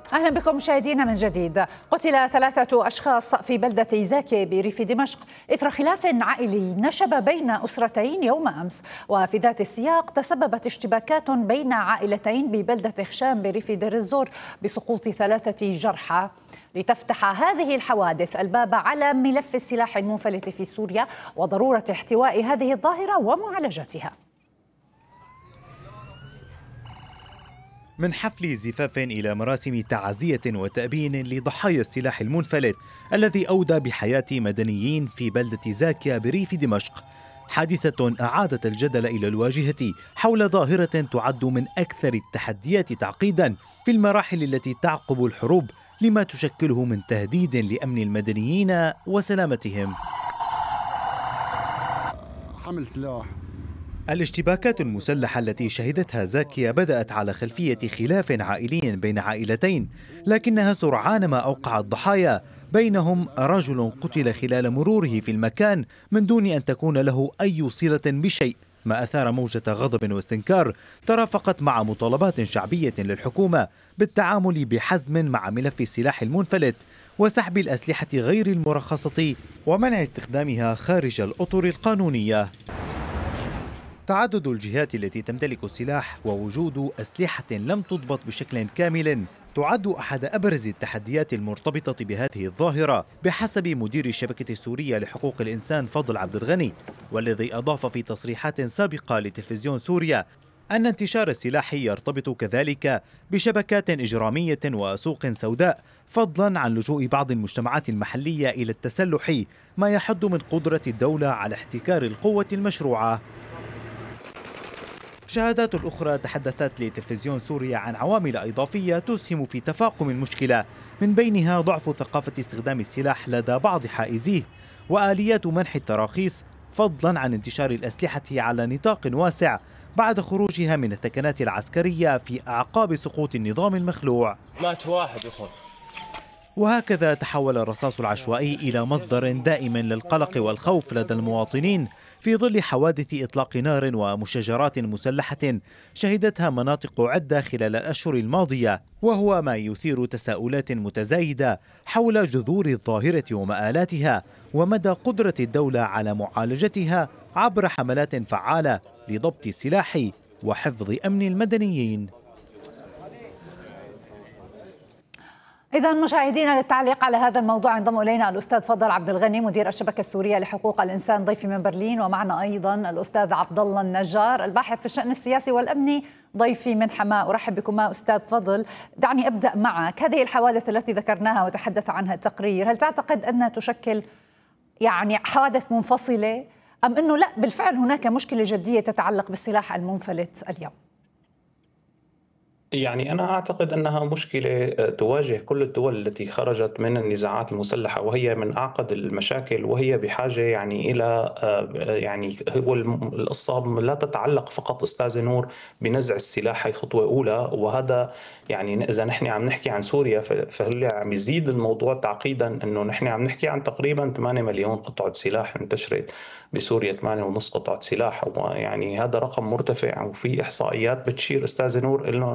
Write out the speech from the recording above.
أهلا بكم مشاهدينا من جديد. قتل 3 أشخاص في بلدة زاكي بريف دمشق إثر خلاف عائلي نشب بين أسرتين يوم أمس، وفي ذات السياق تسببت اشتباكات بين عائلتين ببلدة خشام بريف دير الزور بسقوط 3 جرحى. لتفتح هذه الحوادث الباب على ملف السلاح المنفلت في سوريا وضرورة احتواء هذه الظاهرة ومعالجتها. من حفل زفاف إلى مراسم تعزية وتأبين لضحايا السلاح المنفلت الذي أودى بحياة مدنيين في بلدة زاكيا بريف دمشق، حادثة أعادت الجدل إلى الواجهة حول ظاهرة تعد من أكثر التحديات تعقيدا في المراحل التي تعقب الحروب، لما تشكله من تهديد لأمن المدنيين وسلامتهم. حمل سلاح. الاشتباكات المسلحة التي شهدتها زاكيا بدأت على خلفية خلاف عائلي بين عائلتين، لكنها سرعان ما أوقعت ضحايا، بينهم رجل قتل خلال مروره في المكان من دون أن تكون له أي صلة بشيء، ما أثار موجة غضب واستنكار ترافقت مع مطالبات شعبية للحكومة بالتعامل بحزم مع ملف السلاح المنفلت وسحب الأسلحة غير المرخصة ومنع استخدامها خارج الأطر القانونية. تعدد الجهات التي تمتلك السلاح ووجود أسلحة لم تضبط بشكل كامل تعد أحد أبرز التحديات المرتبطة بهذه الظاهرة بحسب مدير الشبكة السورية لحقوق الإنسان فضل عبد الغني، والذي أضاف في تصريحات سابقة لتلفزيون سوريا أن انتشار السلاح يرتبط كذلك بشبكات إجرامية وسوق سوداء، فضلا عن لجوء بعض المجتمعات المحلية إلى التسلح، ما يحد من قدرة الدولة على احتكار القوة المشروعة. شهادات أخرى تحدثت لتلفزيون سوريا عن عوامل إضافية تسهم في تفاقم المشكلة، من بينها ضعف ثقافة استخدام السلاح لدى بعض حائزيه وآليات منح التراخيص، فضلا عن انتشار الأسلحة على نطاق واسع بعد خروجها من الثكنات العسكرية في أعقاب سقوط النظام المخلوع. مات واحد يخون. وهكذا تحول الرصاص العشوائي إلى مصدر دائم للقلق والخوف لدى المواطنين في ظل حوادث إطلاق نار ومشاجرات مسلحة شهدتها مناطق عدة خلال الأشهر الماضية، وهو ما يثير تساؤلات متزايدة حول جذور الظاهرة ومآلاتها ومدى قدرة الدولة على معالجتها عبر حملات فعالة لضبط السلاح وحفظ أمن المدنيين. إذا مشاهدينا، للتعليق على هذا الموضوع ينضم إلينا الأستاذ فضل عبد الغني مدير الشبكة السورية لحقوق الإنسان ضيفي من برلين، ومعنا أيضا الأستاذ عبد الله النجار الباحث في الشأن السياسي والأمني ضيفي من حماة. أرحب بكما أستاذ فضل. دعني أبدأ معك. هذه الحوادث التي ذكرناها وتحدث عنها التقرير، هل تعتقد أنها تشكل حوادث منفصلة، أم أنه لا بالفعل هناك مشكلة جدية تتعلق بالسلاح المنفلت اليوم؟ أنا أعتقد أنها مشكلة تواجه كل الدول التي خرجت من النزاعات المسلحة، وهي من أعقد المشاكل، وهي بحاجة إلى هو القصة لا تتعلق فقط أستاذ نور بنزع السلاح، هي خطوة أولى، وهذا إذا نحن عم نحكي عن سوريا فهل عم يزيد الموضوع تعقيدا، أنه نحن عم نحكي عن تقريبا 8 مليون قطعة سلاح انتشرت بسوريا، 8.5 قطعة سلاح، هذا رقم مرتفع، وفي إحصائيات بتشير أستاذ نور إنه